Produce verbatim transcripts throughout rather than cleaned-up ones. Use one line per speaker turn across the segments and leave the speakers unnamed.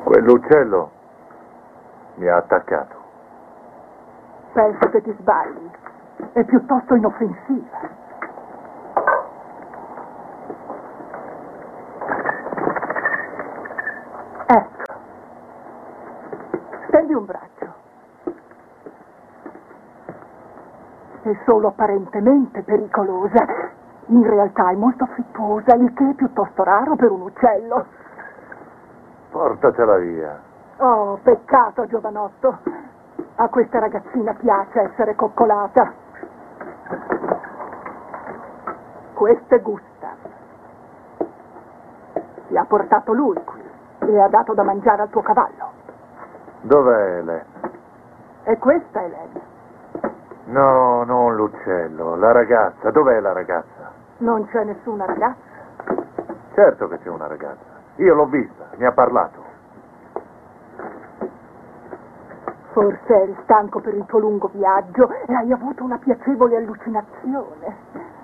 Quell'uccello mi ha attaccato.
Penso che ti sbagli. È piuttosto inoffensiva. Ecco. Stendi un braccio. È solo apparentemente pericolosa. In realtà è molto affettuosa, il che è piuttosto raro per un uccello.
Portatela via.
Oh, peccato, giovanotto. A questa ragazzina piace essere coccolata. Questo è Gustav. Ti ha portato lui qui e ha dato da mangiare al tuo cavallo.
Dov'è Elena?
E questa è Elena.
No, non l'uccello, la ragazza. Dov'è la ragazza?
Non c'è nessuna ragazza.
Certo che c'è una ragazza. Io l'ho vista, mi ha parlato.
Forse eri stanco per il tuo lungo viaggio e hai avuto una piacevole allucinazione.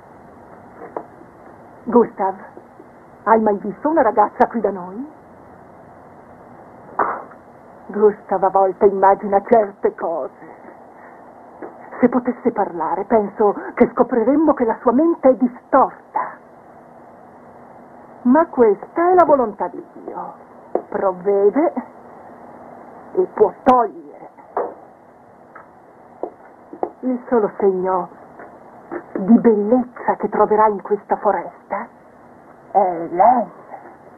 Gustav, hai mai visto una ragazza qui da noi? Gustav a volte immagina certe cose. Se potesse parlare, penso che scopriremmo che la sua mente è distorta. Ma questa è la volontà di Dio. Provvede e può togliere. Il solo segno di bellezza che troverai in questa foresta è lei.